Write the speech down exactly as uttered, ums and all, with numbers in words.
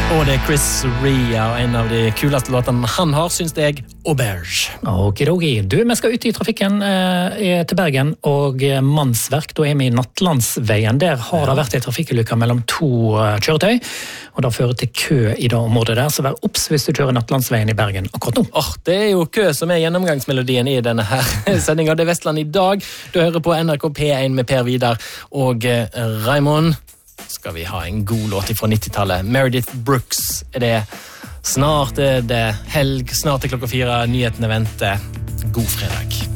Og det er Chris Rea, og en av de kuleste låtene han har, synes jeg, Auberge. Okidoki. Du, vi skal ut i trafikken eh, til Bergen, og mannsverk, da er vi i Nattlandsveien. Der har det vært en trafikkulykke mellom to uh, kjøretøy, og det fører til kø i det området der, så vær obs hvis du kjører Nattlandsveien i Bergen akkurat nå. Oh, det er jo kø som er gjennomgangsmelodien i denne her sendingen. Det er Vestland i dag. Du hører på N R K P én med Per Vidar og uh, Raimond. Skal vi ha en god låt fra nittitallet. Meredith Brooks er det. Snart er det helg, snart er klokka fire, nyhetene venter. God fredag.